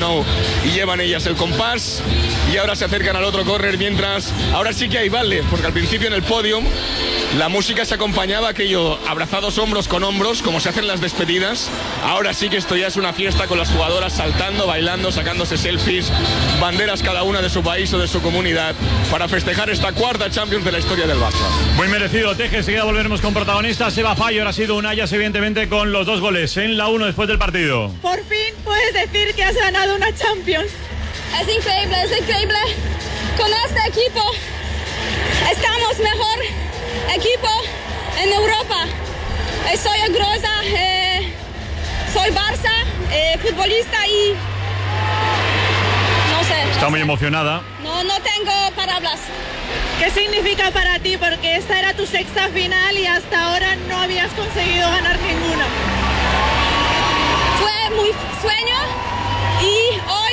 Camp Nou y llevan ellas el compás, y ahora se acercan al otro córner, mientras ahora sí que hay baile, porque al principio en el podium la música se acompañaba aquello, abrazados hombros con hombros, como se hacen las despedidas. Ahora sí que esto ya es una fiesta con las jugadoras saltando, bailando, sacándose selfies, banderas cada una de su país o de su comunidad, para festejar esta cuarta Champions de la historia del Barça. Muy merecido, Teje. Enseguida volveremos con protagonistas. Eva Fayol ha sido Unayas, evidentemente, con los 2 goles en la 1 después del partido. Por fin puedes decir que has ganado una Champions. Es increíble. Con este equipo estamos mejor equipo en Europa. Soy orgullosa, soy Barça, futbolista y no sé. Está muy emocionada. No tengo palabras. ¿Qué significa para ti? Porque esta era tu 6ª final y hasta ahora no habías conseguido ganar ninguna. Fue muy sueño y hoy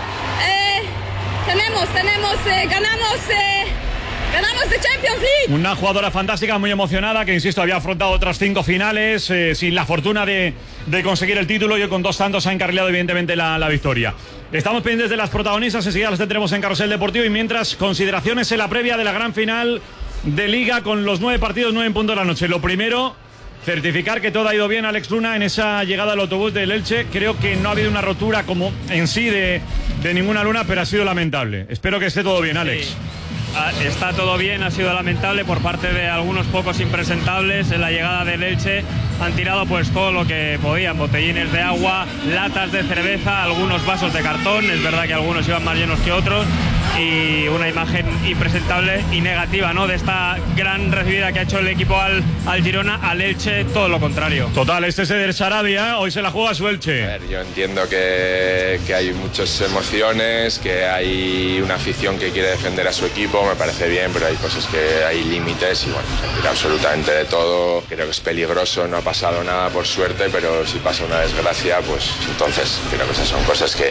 ganamos the Champions League. Una jugadora fantástica, muy emocionada, que insisto, había afrontado otras 5 finales sin la fortuna de conseguir el título, y con 2 tantos ha encarrilado evidentemente la victoria. Estamos pendientes de las protagonistas, enseguida las tendremos en Carrusel Deportivo, y mientras, consideraciones en la previa de la gran final de Liga con los 9 partidos, 9 en punto de la noche. Lo primero, certificar que todo ha ido bien, Alex Luna, en esa llegada al autobús del Elche. Creo que no ha habido una rotura como en sí de ninguna luna, pero ha sido lamentable. Espero que esté todo bien, Alex. Sí. Está todo bien, ha sido lamentable por parte de algunos pocos impresentables. En la llegada del Elche han tirado pues todo lo que podían, botellines de agua, latas de cerveza, algunos vasos de cartón. Es verdad que algunos iban más llenos que otros, y una imagen impresentable y negativa, ¿no?, de esta gran recibida que ha hecho el equipo al Girona. Al Elche todo lo contrario. Total, este es Eder Sarabia, hoy se la juega su Elche. A ver, yo entiendo que hay muchas emociones, que hay una afición que quiere defender a su equipo, me parece bien, pero hay cosas que hay límites, y bueno, se tira absolutamente de todo. Creo que es peligroso, no ha pasado nada por suerte, pero si pasa una desgracia, pues entonces creo que esas son cosas que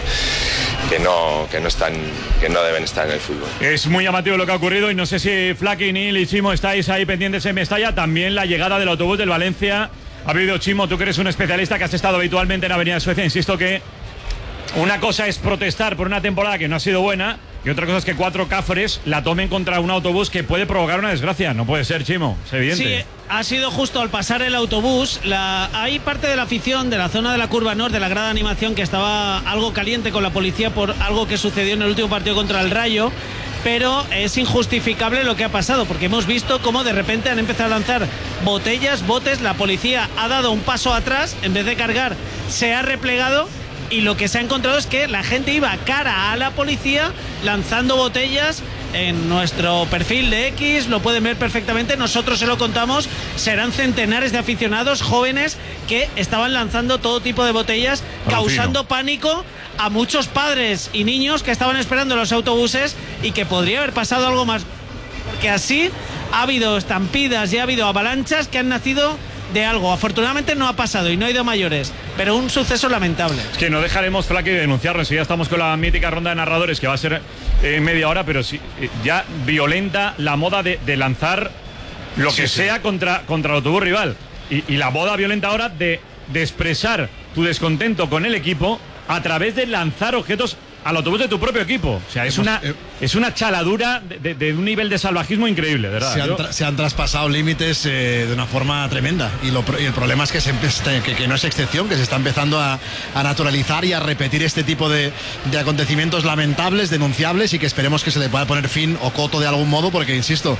no deben estar en el fútbol. Es muy llamativo lo que ha ocurrido, y no sé si Flaky, Neil y Chimo estáis ahí pendientes en Mestalla. También la llegada del autobús del Valencia. Ha habido, Chimo, tú que eres un especialista, que has estado habitualmente en Avenida Suecia. Insisto que una cosa es protestar por una temporada que no ha sido buena, y otra cosa es que 4 cafres la tomen contra un autobús que puede provocar una desgracia. No puede ser, Chimo, es evidente. Sí, ha sido justo al pasar el autobús. Hay parte de la afición de la zona de la curva norte, de la grada de animación, que estaba algo caliente con la policía por algo que sucedió en el último partido contra el Rayo. Pero es injustificable lo que ha pasado, porque hemos visto cómo de repente han empezado a lanzar botellas, botes. La policía ha dado un paso atrás, en vez de cargar se ha replegado, y lo que se ha encontrado es que la gente iba cara a la policía lanzando botellas. En nuestro perfil de X lo pueden ver perfectamente, nosotros se lo contamos. Serán centenares de aficionados jóvenes que estaban lanzando todo tipo de botellas, causando pánico a muchos padres y niños que estaban esperando los autobuses, y que podría haber pasado algo más, porque así ha habido estampidas y ha habido avalanchas que han nacido de algo. Afortunadamente no ha pasado y no ha ido a mayores, pero un suceso lamentable. Es que no dejaremos, Flaky, de denunciarlo. Ya estamos con la mítica ronda de narradores, que va a ser media hora, pero sí, ya violenta la moda de lanzar lo que sea contra el autobús rival, y la moda violenta ahora de expresar tu descontento con el equipo a través de lanzar objetos al autobús de tu propio equipo. O sea, es una chaladura de un nivel de salvajismo increíble, de verdad. Se han traspasado límites de una forma tremenda, y el problema es que no es excepción, que se está empezando a naturalizar y a repetir este tipo de acontecimientos lamentables, denunciables, y que esperemos que se le pueda poner fin o coto de algún modo, porque insisto,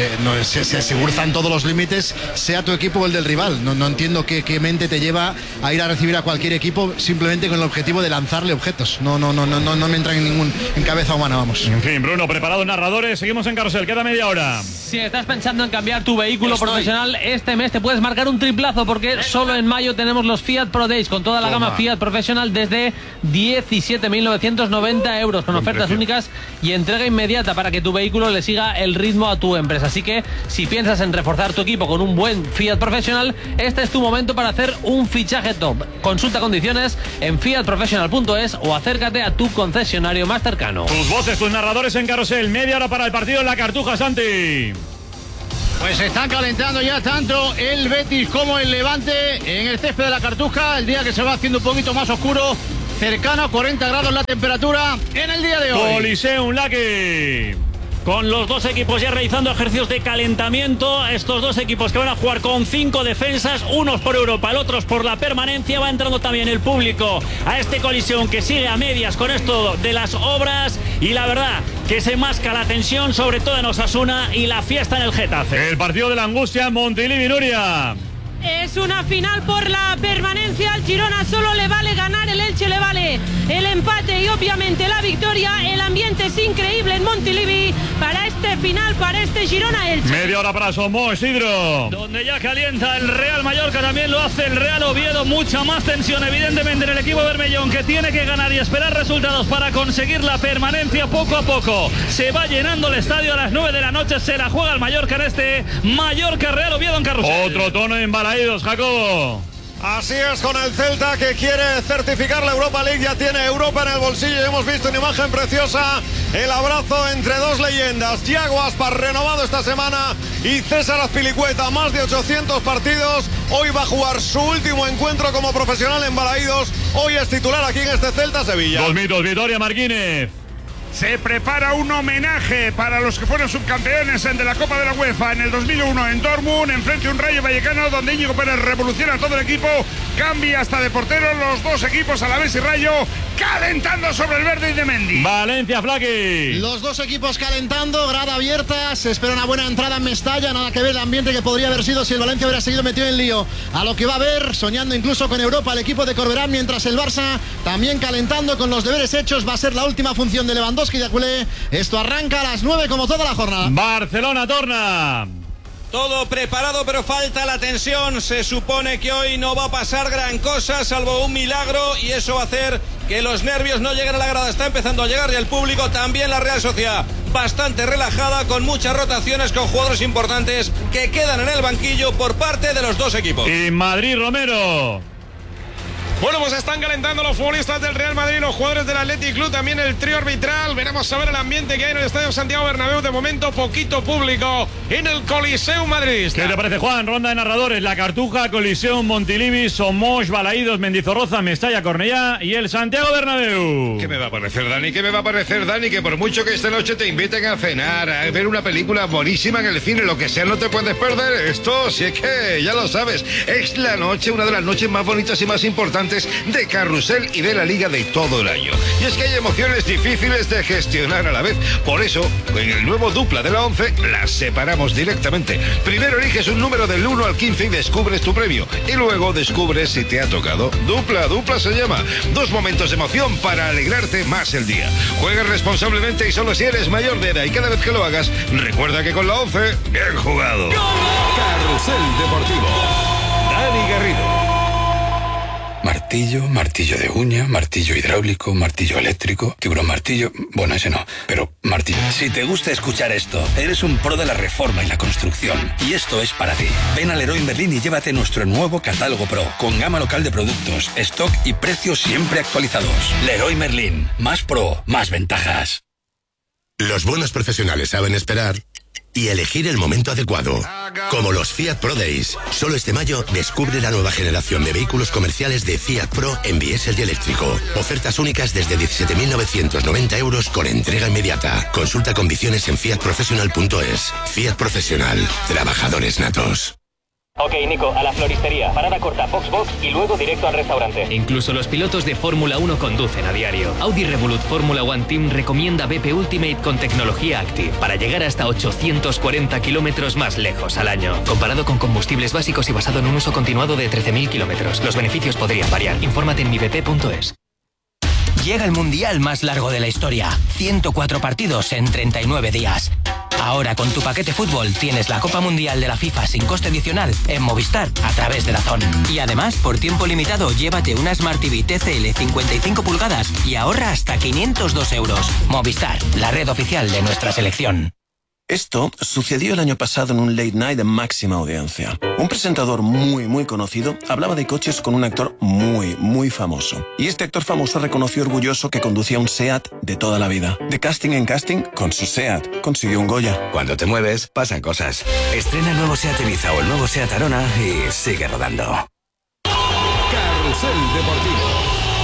se cruzan todos los límites, sea tu equipo o el del rival. No entiendo qué mente te lleva a ir a recibir a cualquier equipo simplemente con el objetivo de lanzarle objetos. No me entra en cabeza humana, vamos. En fin, Bruno, preparados narradores, seguimos en Carrusel, queda media hora. Si estás pensando en cambiar tu vehículo profesional, este mes te puedes marcar un triplazo, porque solo en mayo tenemos los Fiat Pro Days con toda la gama Fiat profesional desde 17.990 euros, con ofertas únicas y entrega inmediata para que tu vehículo le siga el ritmo a tu empresa. Así que si piensas en reforzar tu equipo con un buen Fiat profesional, este es tu momento para hacer un fichaje top. Consulta condiciones en fiatprofessional.es o acércate a tu concesionario más cercano. Tus voces, tus narradores en Carrusel, media hora para el partido en la Cartuja, Santi. Pues se están calentando ya tanto el Betis como el Levante en el césped de la Cartuja. El día que se va haciendo un poquito más oscuro cercano a 40 grados la temperatura en el día de hoy. Coliseum Laque. Con los dos equipos ya realizando ejercicios de calentamiento. Estos dos equipos que van a jugar con 5 defensas, unos por Europa, el otros por la permanencia. Va entrando también el público a este Coliseum que sigue a medias con esto de las obras. Y la verdad que se masca la tensión, sobre todo en Osasuna, y la fiesta en el Getafe. El partido de la angustia en Montilivi, Nuria. Es una final por la permanencia. Al Girona solo le vale ganar, el Elche le vale el empate y obviamente la victoria. El ambiente es increíble en Montilivi para este final, para este Girona-Elche. Media hora para Somos, Isidro. Donde ya calienta el Real Mallorca, también lo hace el Real Oviedo. Mucha más tensión evidentemente en el equipo bermellón, que tiene que ganar y esperar resultados para conseguir la permanencia poco a poco. Se va llenando el estadio a las 9 de la noche, se la juega el Mallorca en este Mallorca-Real Oviedo en Carrusel. Otro tono en Balaídos, Jacobo. Así es, con el Celta, que quiere certificar la Europa League, ya tiene Europa en el bolsillo y hemos visto una imagen preciosa, el abrazo entre dos leyendas, Thiago Aspas, renovado esta semana, y César Azpilicueta, más de 800 partidos, hoy va a jugar su último encuentro como profesional en Balaídos, hoy es titular aquí en este Celta-Sevilla. 2 minutos, Vitoria Marquínez. Se prepara un homenaje para los que fueron subcampeones de la Copa de la UEFA en el 2001 en Dortmund, enfrente a un Rayo Vallecano donde Íñigo Pérez revoluciona todo el equipo, cambia hasta de portero, los dos equipos Alavés y Rayo calentando sobre el verde y de Mendy. Valencia, Flaqui. Los dos equipos calentando, grada abierta, se espera una buena entrada en Mestalla, nada que ver el ambiente que podría haber sido si el Valencia hubiera seguido metido en lío. A lo que va a ver, soñando incluso con Europa, el equipo de Corberán, mientras el Barça también calentando con los deberes hechos. Va a ser la última función de Lewandowski de Aculé. Esto arranca a las 9 como toda la jornada. Barcelona, Torna. Todo preparado, pero falta la tensión. Se supone que hoy no va a pasar gran cosa, salvo un milagro, y eso va a hacer que los nervios no lleguen a la grada. Está empezando a llegar y el público también. La Real Sociedad bastante relajada, con muchas rotaciones, con jugadores importantes que quedan en el banquillo por parte de los dos equipos. Y Madrid, Romero. Bueno, pues están calentando los futbolistas del Real Madrid, los jugadores del Athletic Club, también el trío arbitral. Veremos a ver el ambiente que hay en el Estadio Santiago Bernabéu. De momento, poquito público en el Coliseum madridista. ¿Qué te parece, Juan? Ronda de narradores: La Cartuja, Coliseum, Montilivi, Somos, Balaídos, Mendizorroza, Mestalla, Cornellá y el Santiago Bernabéu. ¿Qué me va a parecer, Dani? ¿Qué me va a parecer, Dani? Que por mucho que esta noche te inviten a cenar, a ver una película buenísima en el cine, lo que sea, no te puedes perder esto. Si es que, ya lo sabes, es la noche, una de las noches más bonitas y más importantes de Carrusel y de la Liga de todo el año. Y es que hay emociones difíciles de gestionar a la vez. Por eso, en el nuevo Dupla de la 11, las separamos directamente. Primero eliges un número del 1 al 15 y descubres tu premio. Y luego descubres si te ha tocado. Dupla se llama. 2 momentos de emoción para alegrarte más el día. Juega responsablemente y solo si eres mayor de edad. Y cada vez que lo hagas, recuerda que con la 11, bien jugado. Carrusel Deportivo. Dani Garrido. Martillo de uña, martillo hidráulico, martillo eléctrico, tiburón martillo, bueno, ese no, pero martillo. Si te gusta escuchar esto, eres un pro de la reforma y la construcción, y esto es para ti. Ven al Leroy Merlin y llévate nuestro nuevo catálogo Pro, con gama local de productos, stock y precios siempre actualizados. Leroy Merlin, más pro, más ventajas. Los buenos profesionales saben esperar y elegir el momento adecuado. Como los Fiat Pro Days. Solo este mayo descubre la nueva generación de vehículos comerciales de Fiat Pro en diésel y eléctrico. Ofertas únicas desde 17.990 euros con entrega inmediata. Consulta condiciones en fiatprofessional.es. Fiat Profesional. Trabajadores natos. Ok, Nico, a la floristería. Parada corta, Foxbox y luego directo al restaurante. Incluso los pilotos de Fórmula 1 conducen a diario. Audi Revolut Fórmula One Team recomienda BP Ultimate con tecnología Active para llegar hasta 840 kilómetros más lejos al año. Comparado con combustibles básicos y basado en un uso continuado de 13.000 kilómetros. Los beneficios podrían variar. Infórmate en mibp.es. Llega el mundial más largo de la historia. 104 partidos en 39 días. Ahora con tu paquete fútbol tienes la Copa Mundial de la FIFA sin coste adicional en Movistar a través de DAZN. Y además, por tiempo limitado, llévate una Smart TV TCL 55 pulgadas y ahorra hasta 502 euros. Movistar, la red oficial de nuestra selección. Esto sucedió el año pasado en un late night de máxima audiencia. Un presentador muy conocido hablaba de coches con un actor muy famoso. Y este actor famoso reconoció orgulloso que conducía un SEAT de toda la vida. De casting en casting, con su SEAT consiguió un Goya. Cuando te mueves, pasan cosas. Estrena el nuevo SEAT Ibiza o el nuevo SEAT Arona y sigue rodando. Carrusel Deportivo.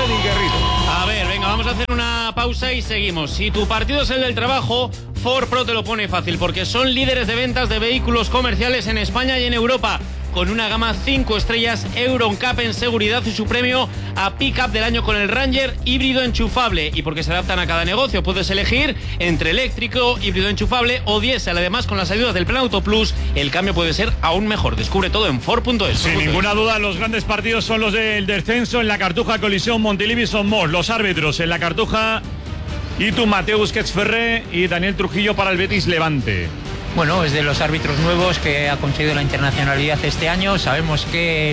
Dani Garrido. A ver, venga, vamos a hacer una pausa y seguimos. Si tu partido es el del trabajo, Ford Pro te lo pone fácil porque son líderes de ventas de vehículos comerciales en España y en Europa, con una gama 5 estrellas Euro NCAP en seguridad y su premio a Pickup del año con el Ranger híbrido enchufable. Y porque se adaptan a cada negocio, puedes elegir entre eléctrico, híbrido enchufable o diésel. Además, con las ayudas del Plan Auto Plus, el cambio puede ser aún mejor. Descubre todo en Ford.es. Sin ninguna duda, los grandes partidos son los del descenso. En la Cartuja, Colisión, Montilivi, Son Mos. Los árbitros en la Cartuja, Itu Mateu Busquets Ferrer y Daniel Trujillo para el Betis Levante. Bueno, es de los árbitros nuevos que ha conseguido la internacionalidad este año. Sabemos que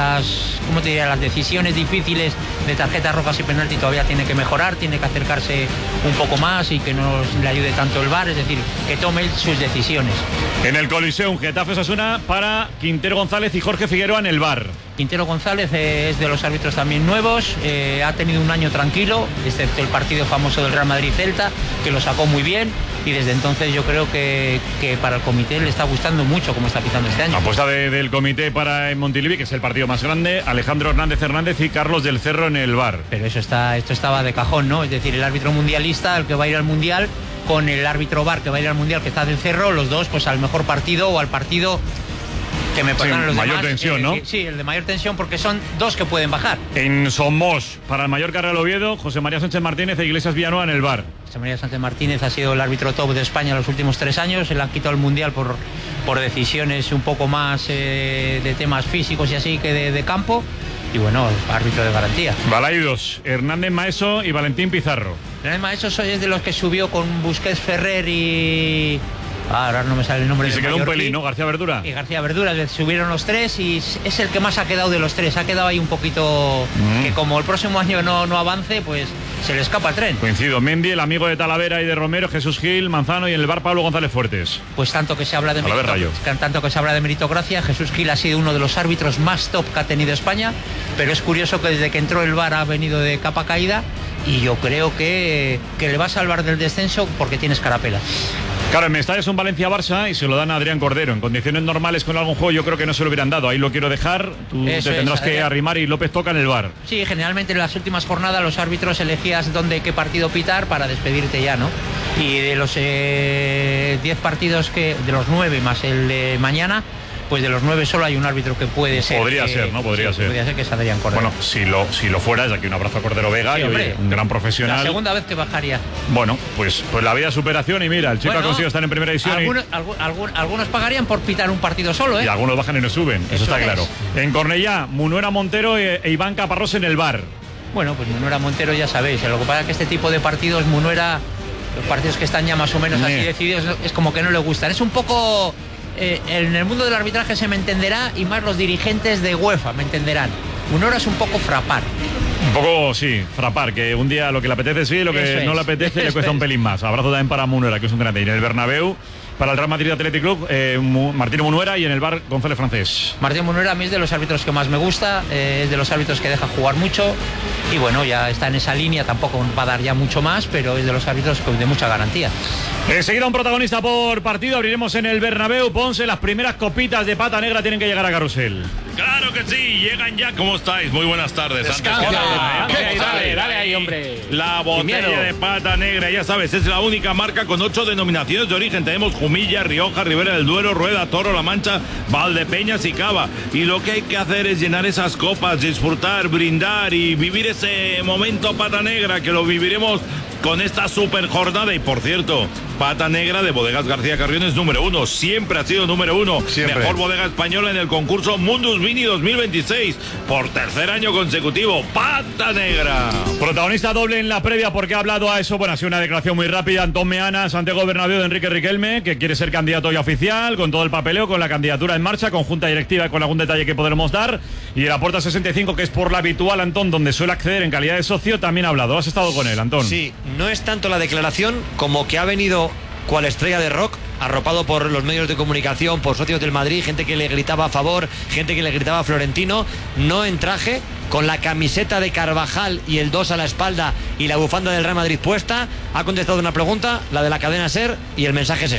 las decisiones difíciles de tarjetas rojas y penalti todavía tiene que mejorar, tiene que acercarse un poco más y que no le ayude tanto el VAR, es decir, que tome sus decisiones. En el Coliseum, Getafe Osasuna para Quintero González y Jorge Figueroa en el VAR. Quintero González es de los árbitros también nuevos, ha tenido un año tranquilo, excepto el partido famoso del Real Madrid-Celta, que lo sacó muy bien, y desde entonces yo creo que para el comité le está gustando mucho cómo está pitando este año. Apuesta del comité para Montilivi, que es el partido más grande, Alejandro Hernández y Carlos del Cerro en el VAR. Pero esto estaba de cajón, ¿no? Es decir, el árbitro mundialista, el que va a ir al Mundial, con el árbitro VAR que va a ir al Mundial, que está del Cerro, los dos pues al mejor partido o al partido que me pasan los mayor demás, tensión, ¿no? Sí, el de mayor tensión, porque son dos que pueden bajar. En Somos, para el Mallorca Real Oviedo, José María Sánchez Martínez e Iglesias Villanueva en el VAR. José María Sánchez Martínez ha sido el árbitro top de España los últimos 3 años. Se le han quitado el Mundial por decisiones un poco más de temas físicos y así que de campo. Y bueno, árbitro de garantía. Balaidos, Hernández Maeso y Valentín Pizarro. Hernández Maeso es de los que subió con Busquets Ferrer y... ahora no me sale el nombre. Y se quedó un pelín, ¿no? García Verdura. Y García Verdura, subieron los tres y es el que más ha quedado de los tres. Ha quedado ahí un poquito que como el próximo año no avance, pues se le escapa el tren. Coincido. Mendy, el amigo de Talavera y de Romero, Jesús Gil, Manzano y en el VAR Pablo González Fuertes. Pues tanto que se habla de meritocracia, Jesús Gil ha sido uno de los árbitros más top que ha tenido España, pero es curioso que desde que entró el VAR ha venido de capa caída y yo creo que le va a salvar del descenso porque tiene escarapela. Claro, en Mestalla es un Valencia-Barça y se lo dan a Adrián Cordero. En condiciones normales con algún juego yo creo que no se lo hubieran dado. Ahí lo quiero dejar. Tú te tendrás que arrimar y López toca en el VAR. Sí, generalmente en las últimas jornadas los árbitros elegías qué partido pitar para despedirte ya, ¿no? Y de los 10 partidos de los 9 más el de mañana, pues de los 9 solo hay un árbitro que puede ser. Podría ser, ¿no? Podría ser que es Adrián Cordero. Bueno, si lo fuera, es aquí un abrazo a Cordero Vega, sí, y oye, un gran profesional. La segunda vez que bajaría. Bueno, pues la vida es superación y mira, el chico ha conseguido estar en primera división. Algunos pagarían por pitar un partido solo, ¿eh? Y algunos bajan y no suben, eso está claro. En Cornellá, Munuera Montero e Iván Caparrós en el VAR. Bueno, pues Munuera Montero ya sabéis, lo que pasa es que este tipo de partidos, Munuera, los partidos que están ya más o menos así decididos, es como que no le gustan. Es un poco... en el mundo del arbitraje se me entenderá y más los dirigentes de UEFA me entenderán. Munuera es un poco frapar. Un poco, sí, frapar, que un día lo que le apetece sí, lo que no le apetece le cuesta un pelín más. Abrazo también para Munuera, que es un grande. Y en el Bernabéu, para el Real Madrid Athletic Club, Martín Munuera y en el VAR, González Francés. Martín Munuera a mí es de los árbitros que más me gusta, es de los árbitros que deja jugar mucho y bueno, ya está en esa línea, tampoco va a dar ya mucho más, pero es de los árbitros de mucha garantía. Enseguida un protagonista por partido, abriremos en el Bernabéu. Ponce, las primeras copitas de pata negra tienen que llegar a Carrusel. Claro que sí, llegan ya. ¿Cómo estáis? Muy buenas tardes. Dale ahí, hombre. La botella de pata negra, ya sabes, es la única marca con 8 denominaciones de origen. Tenemos Jumilla, Rioja, Ribera del Duero, Rueda, Toro, La Mancha, Valdepeñas y Cava. Y lo que hay que hacer es llenar esas copas, disfrutar, brindar y vivir ese momento pata negra, que lo viviremos con esta super jornada. Y por cierto, pata negra de Bodegas García Carrión es número 1, siempre ha sido número 1, mejor bodega española en el concurso Mundus Vini 2026, por tercer año consecutivo. Pata negra. Protagonista doble en la previa, porque ha hablado a eso. Bueno, ha sido una declaración muy rápida. Antón Meana, Santiago Bernabéu de Enrique Riquelme, que quiere ser candidato ya oficial, con todo el papeleo, con la candidatura en marcha, con junta directiva, con algún detalle que podremos dar. Y el Aporta 65, que es por la habitual, Antón, donde suele acceder en calidad de socio, también ha hablado. ¿Has estado con él, Antón? Sí, no es tanto la declaración como que ha venido cual estrella de rock, arropado por los medios de comunicación, por socios del Madrid, gente que le gritaba a favor, gente que le gritaba a Florentino, no en traje, con la camiseta de Carvajal y el 2 a la espalda y la bufanda del Real Madrid puesta. Ha contestado una pregunta, la de la cadena SER, y el mensaje es este.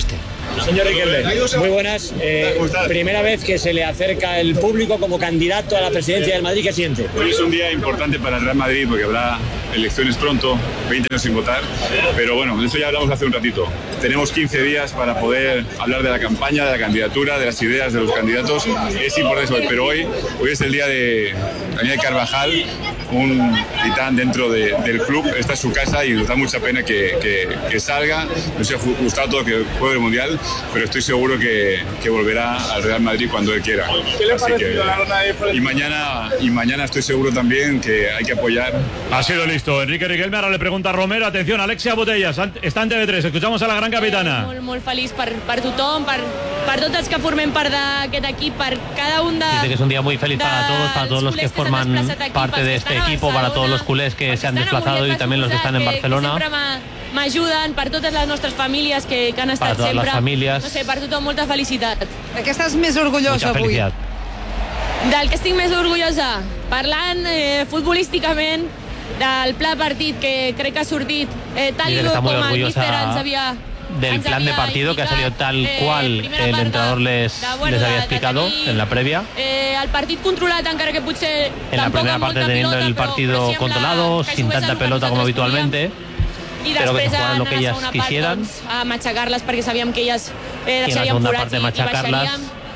Señor Riquelme, muy buenas. Primera vez que se le acerca el público como candidato a la presidencia del Madrid, ¿qué siente? Hoy es un día importante para el Real Madrid porque habrá elecciones pronto, 20 años sin votar, pero bueno, de eso ya hablamos hace un ratito. Tenemos 15 días para poder hablar de la campaña, de la candidatura, de las ideas de los candidatos. Es importante, pero hoy es el día de Daniel Carvajal, un titán dentro del club. Esta es su casa y nos da mucha pena que salga. Nos ha gustado todo que juegue el Mundial, pero estoy seguro que volverá al Real Madrid cuando él quiera. ¿Qué le ha parecido la ronda de Fred? Y mañana estoy seguro también que hay que apoyar. Ha sido listo. Enrique Riquelme ahora le pregunta a Romero. Atención, Alexia Botellas, està en TV3. Escuchamos a la gran capitana. Molt feliç per tothom, per tots els que formem part d'aquest equip, per cada un de... Dice que es un día muy feliz para todos los que forman parte de este equipo, para todos los culés que se han desplazado y también los que están en Barcelona. M'ajuden, per totes les nostres famílies que han estat todas sempre. Las familias. No sé, per tothom, molta felicitat. De què estàs més orgullosa avui? Del que estic més orgullosa? Parlant futbolísticament del pla partit que crec que ha sortit tal Dice que está muy com el míster ens orgullosa havia... del plan de partido que ha salido tal cual el entrenador les había explicado en la previa. El partit controlat, encara que potser en la primera parte teniendo el partido controlado, sin tanta pelota como habitualmente, pero que se jugaran lo que ellas quisieran. A machacar-les perquè sabíem que elles y en la segunda parte machacarlas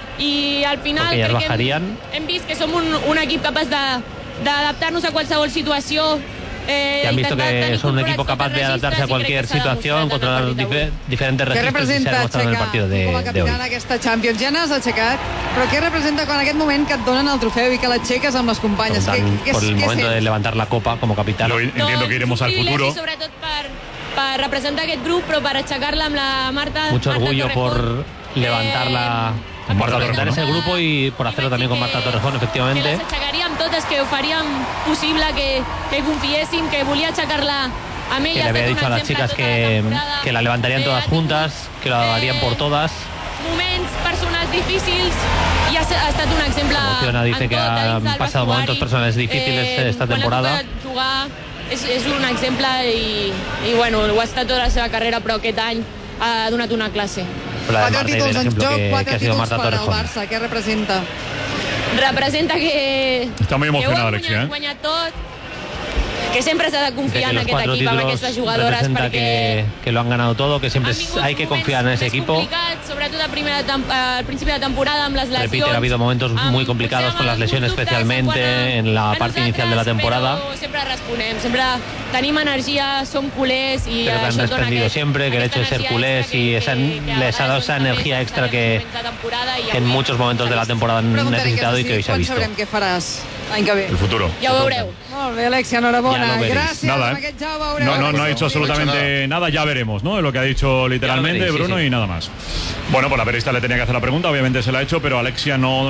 i al final porque ellas bajarían. Hem vist que som un equip capaç d'adaptar-nos a qualsevol situació. Y han visto que son un equipo capaz de adaptarse a cualquier situación, controlar diferentes registros y se ha demostrado en el partido de com a hoy. capitana d'aquesta Champions? Ja n'has aixecat, però què representa quan en aquest moment que et donen el trofeu i que l'aixeques amb les companyes? Por el momento de levantar la copa como capitán. Entiendo que iremos al futuro. Sobretot per representar aquest grup, però per aixecar-la amb la Marta. Mucho orgullo por levantarla, por levantar ese grupo y por hacerlo también con Marta Torrejón, efectivamente. Que les aixecaríem totes, que ho faríem possible, que confiéssim, que volia aixecar-la amb elles. Que le había dicho a las chicas que la levantarían todas juntas, que lo harían por todas. Moments personals difícils i ha estat un exemple. Emociona, dice que han pasado momentos personales difíciles esta temporada. Jugar és un exemple i bueno, ho ha estat tota la seva carrera, però aquest any ha donat una classe. Quatre títols en joc, 4 títols per al Barça. Què representa? Representa que... Està muy emocionada, que Alexia. Guanyat tot, que sempre s'ha de confiar en aquest equip, amb aquestes jugadores, representa perquè... que lo han ganado todo, que siempre hay que confiar en ese equipo. Sobretot al principi de temporada amb les lesions. Repite que ha habido momentos muy complicados con las lesiones, especialmente en la parte inicial de la temporada. Però sempre responem, sempre tenim energia, som culers i Pero que han desprendido siempre, que el hecho de ser culés y les ha dado esa energía extra que en muchos momentos de la temporada han necesitado y que hoy se ha visto. Quan sabrem què faràs l'any que ve? El futuro. Ja ho veureu. Molt bé, Alexia, enhorabona. Gràcies. Nada, Aquest ja ho veureu. No ha dicho absolutamente nada, ya veremos, ¿no? Es lo que ha dicho literalmente veréis, Bruno sí. Y nada más. Bueno, pues la periodista le tenía que hacer la pregunta, obviamente se la ha hecho, pero Alexia no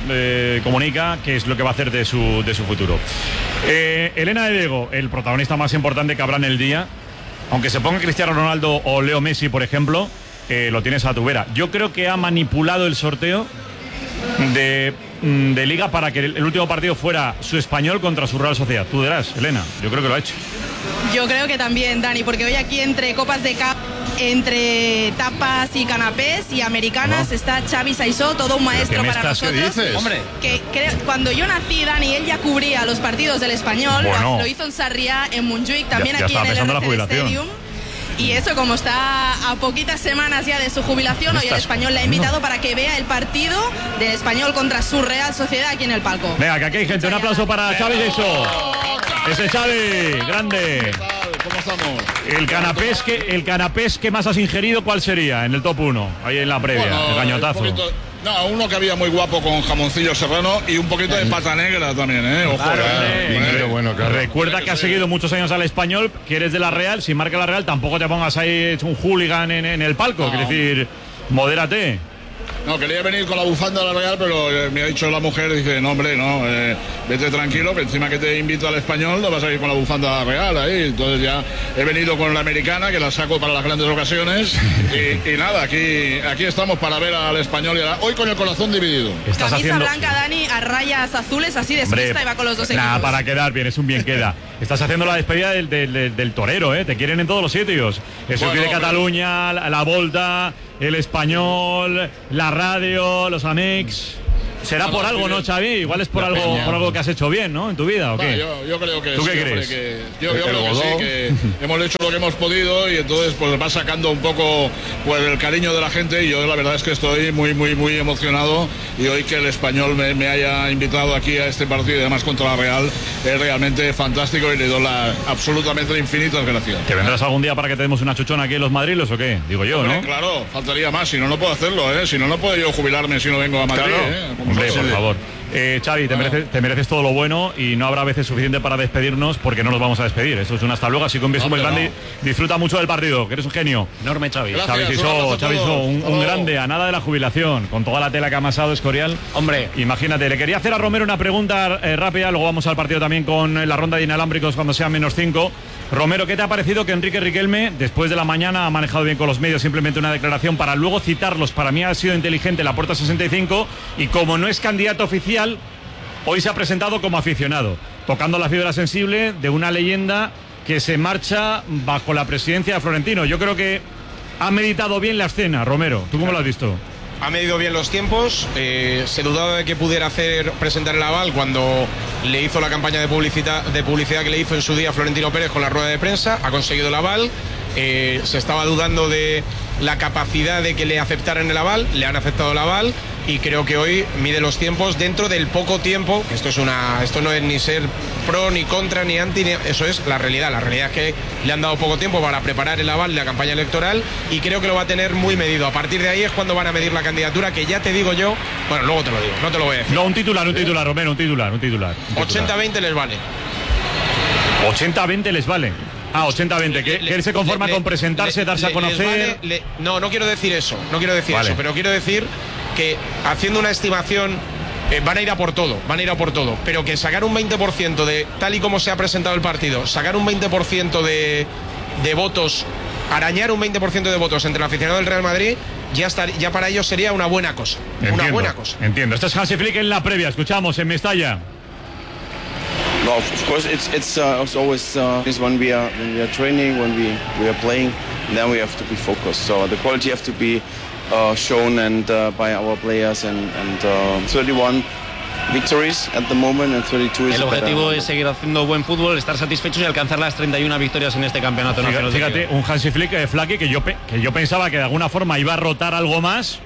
comunica qué es lo que va a hacer de su futuro. Elena de Diego, el protagonista más importante que habrá en el día, aunque se ponga Cristiano Ronaldo o Leo Messi, por ejemplo, lo tienes a tu vera. Yo creo que ha manipulado el sorteo de Liga para que el último partido fuera su Español contra su Real Sociedad. Tú dirás, Elena, yo creo que lo ha hecho. Yo creo que también, Dani, porque hoy aquí entre copas de cap, entre tapas y canapés y americanas está Xavi Saissó, todo un maestro para nosotros. ¿Qué dices? Hombre, cuando yo nací, Dani, él ya cubría los partidos del Español, bueno, lo hizo en Sarriá, en Montjuic, también ya aquí en el pensando en la RCD jubilación. Stadium. Y eso, como está a poquitas semanas ya de su jubilación, hoy el Español le ha invitado para que vea el partido del Español contra su Real Sociedad aquí en el palco. Venga, que aquí hay gente. Un aplauso para Xavi Saissó. Ese Xavi, grande. ¿Cómo estamos? El canapés que más has ingerido, ¿cuál sería en el top 1? Ahí en la previa, Bueno, el gañotazo. Uno que había muy guapo con jamoncillo serrano y un poquito de pata negra también, Ojo. Recuerda que has seguido muchos años al Español, que eres de la Real. Si marca la Real, tampoco te pongas ahí un hooligan en el palco. No. Quiere decir, modérate. No, quería venir con la bufanda de la Real, pero me ha dicho la mujer, dice, no, hombre, no, vete tranquilo, que encima que te invito al Español, no vas a ir con la bufanda real ahí. Entonces ya he venido con la americana, que la saco para las grandes ocasiones. y nada, aquí estamos para ver al Español hoy con el corazón dividido. Camisa blanca, Dani, a rayas azules, así de y va con los dos equipos. Para quedar bien, es un bien queda. estás haciendo la despedida del torero, ¿eh? Te quieren en todos los sitios. El circuito de Cataluña, la Volta, el Español, la radio, los Amex. Será por algo, ¿no, Xavi? Igual es por algo que has hecho bien, ¿no? En tu vida, ¿o qué? Yo creo que ¿Tú sí. qué crees? Yo creo que sí, que hemos hecho lo que hemos podido y entonces pues va sacando un poco pues el cariño de la gente y yo la verdad es que estoy muy emocionado y hoy que el Español me haya invitado aquí a este partido y además contra la Real es realmente fantástico y le doy absolutamente infinitas gracias. ¿Te vendrás algún día para que te demos una chuchona aquí en los Madriles o qué? Digo yo, ¿no? Claro, faltaría más, si no, no puedo hacerlo, ¿eh? Si no, no puedo yo jubilarme si no vengo a Madrid, ¿eh? Hombre, por favor. Xavi, te mereces todo lo bueno y no habrá veces suficiente para despedirnos porque no nos vamos a despedir. Esto es un hasta luego, así que un beso muy grande. Disfruta mucho del partido, que eres un genio. Enorme, Xavi. Xavi Sisó, un grande, a nada de la jubilación, con toda la tela que ha amasado Escorial. Hombre, imagínate, le quería hacer a Romero una pregunta rápida, luego vamos al partido también con la ronda de inalámbricos cuando sean -5. Romero, ¿qué te ha parecido que Enrique Riquelme, después de la mañana, ha manejado bien con los medios simplemente una declaración para luego citarlos? Para mí ha sido inteligente la puerta 65 y como no es candidato oficial, hoy se ha presentado como aficionado, tocando la fibra sensible de una leyenda que se marcha bajo la presidencia de Florentino. Yo creo que ha meditado bien la escena, Romero. ¿Tú cómo lo has visto? Ha medido bien los tiempos, se dudaba de que pudiera presentar el aval cuando le hizo la campaña de publicidad que le hizo en su día Florentino Pérez con la rueda de prensa, ha conseguido el aval, se estaba dudando de la capacidad de que le aceptaran el aval, le han aceptado el aval y creo que hoy mide los tiempos dentro del poco tiempo, que esto no es ni ser pro, ni contra, ni anti, eso es la realidad es que le han dado poco tiempo para preparar el aval de la campaña electoral y creo que lo va a tener muy medido. A partir de ahí es cuando van a medir la candidatura, que ya te digo yo, bueno, luego te lo digo, no te lo voy a decir. No, un titular, Romero, un titular. 80-20 les vale. 80-20 les vale. 80-20, que él se conforma con presentarse, darse a conocer. No quiero decir eso, pero quiero decir que haciendo una estimación van a ir a por todo, pero que sacar un 20% de, tal y como se ha presentado el partido, sacar un 20% de votos, arañar un 20% de votos entre el aficionado del Real Madrid, ya para ellos sería una buena cosa. Entiendo. Este es Hansi Flick en la previa, escuchamos en Mestalla. No, of course, it's always when we are training, when we are playing, then we have to be focused. So the quality have to be shown and by our players and 31 victories at the moment and 32 is el objetivo es seguir haciendo buen fútbol, estar satisfechos y alcanzar las 31 victorias en este campeonato nacional. Fíjate, un Hansi Flick, Flaky, que yo pensaba que de alguna forma iba a rotar algo más.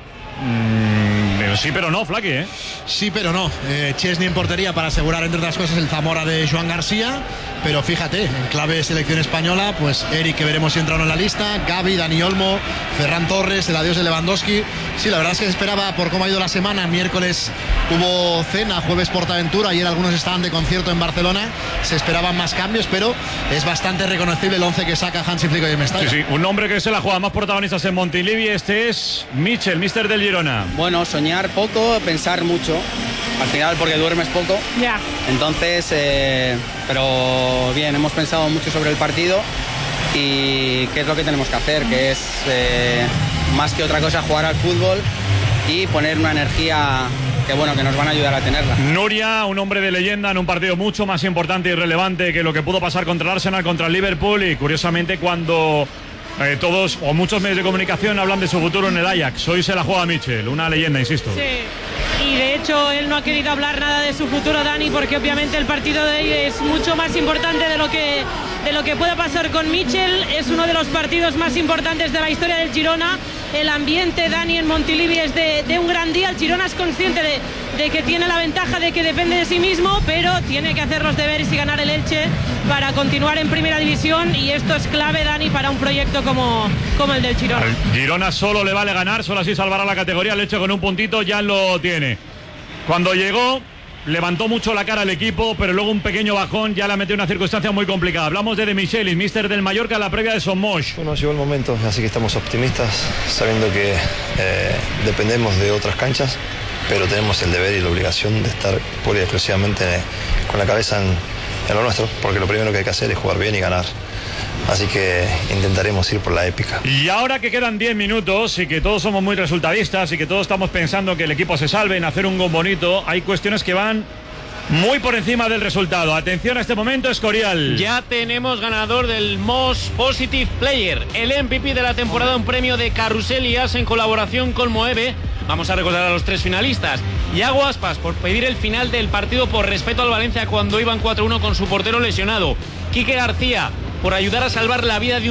Sí, pero no, Flaky, ¿eh? Sí, pero no. Chesney en portería para asegurar, entre otras cosas, el Zamora de Joan García. Pero fíjate, en clave selección española, pues Eric, que veremos si entra o no en la lista, Gavi, Dani Olmo, Ferran Torres, el adiós de Lewandowski. Sí, la verdad es que se esperaba, por cómo ha ido la semana, miércoles hubo cena, jueves Portaventura, ayer algunos estaban de concierto en Barcelona, se esperaban más cambios, pero es bastante reconocible el 11 que saca Hansi Flick hoy en Mestalla. Sí, un hombre que se la juega más protagonistas en Montilivi, este es Michel, míster del Girona. Bueno, soñar poco, pensar mucho, al final porque duermes poco. Ya. Entonces, pero bien, hemos pensado mucho sobre el partido y qué es lo que tenemos que hacer, que es más que otra cosa jugar al fútbol y poner una energía que bueno, que nos van a ayudar a tenerla. Nuria, un hombre de leyenda en un partido mucho más importante y relevante que lo que pudo pasar contra el Arsenal, contra el Liverpool, y curiosamente cuando todos o muchos medios de comunicación hablan de su futuro en el Ajax, hoy se la juega Michel, una leyenda, insisto. Sí, y de hecho él no ha querido hablar nada de su futuro, Dani, porque obviamente el partido de hoy es mucho más importante de lo que pueda pasar con Michel. Es uno de los partidos más importantes de la historia del Girona. El ambiente, Dani, en Montilivi es de un gran día. El Girona es consciente de que tiene la ventaja de que depende de sí mismo, pero tiene que hacer los deberes y ganar el Elche para continuar en primera división, y esto es clave, Dani, para un proyecto como el del Girona. Al Girona solo le vale ganar, solo así salvará la categoría. El Elche con un puntito ya lo tiene. Cuando llegó levantó mucho la cara al equipo, pero luego un pequeño bajón ya le ha metido una circunstancia muy complicada. Hablamos de Michelis, míster del Mallorca, la previa de Somos. Bueno, llegó el momento, así que estamos optimistas, sabiendo que dependemos de otras canchas, pero tenemos el deber y la obligación de estar pura y exclusivamente con la cabeza en lo nuestro, porque lo primero que hay que hacer es jugar bien y ganar. Así que intentaremos ir por la épica. Y ahora que quedan 10 minutos y que todos somos muy resultadistas y que todos estamos pensando que el equipo se salve en hacer un gol bonito, hay cuestiones que van muy por encima del resultado. Atención a este momento, Escorial. Ya tenemos ganador del Most Positive Player, el MVP de la temporada, un premio de Carrusel y As en colaboración con Moeve. Vamos a recordar a los 3 finalistas. Yago Aspas, por pedir el final del partido por respeto al Valencia cuando iban 4-1 con su portero lesionado. Quique García, por ayudar a salvar la vida de